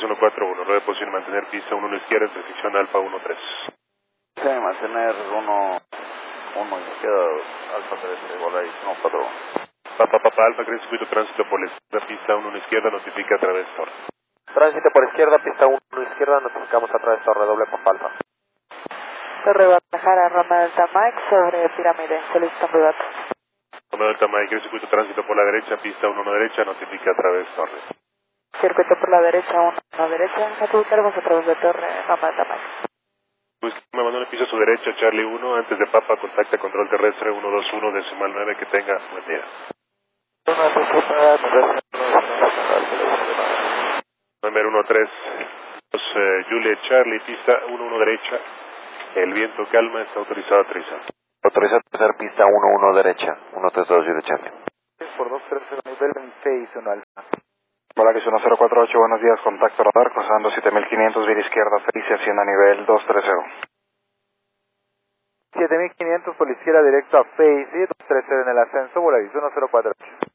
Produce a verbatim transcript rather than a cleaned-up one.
uno cuatro uno, nueve posición mantener pista uno uno izquierda, intersección Alfa uno tres. Sí, mantener uno uno izquierda, Alfa tres, Volaris uno cuatro uno. Papa Papa Alfa, crece circuito tránsito por la izquierda, pista uno uno izquierda, notifica a través torre. Tránsito por izquierda, pista uno izquierda, notificamos a través torre, doble Papa Alfa. Torre Guadalajara, Roma Delta Mike sobre pirámide, solicitando datos. Roma Delta Mike, crece circuito tránsito por la derecha, pista uno uno derecha, notifica a través torre. Circuito por la derecha, uno a derecha, notificaremos a través de torre, Roma Delta Mike. Pues me mandó el piso a su derecha, Charlie uno, antes de Papa, contacta control terrestre uno dos uno, decimal nueve, que tenga buen día. Número uno tres, eh, Juliet Charlie, pista uno uno derecha, el viento calma, está autorizado a aterrizar. Autoriza a hacer pista uno uno derecha, uno tres dos, Juliet Charlie. Por dos tres cero, nivel veintiséis, uno Alfa. Volaris uno cero cuatro ocho, buenos días, contacto radar, cruzando siete mil quinientos, vía izquierda seis y haciendo a nivel dos tres cero. siete mil quinientos por la izquierda directo a Face, dos tres cero en el ascenso, Volaris uno cero cuatro ocho.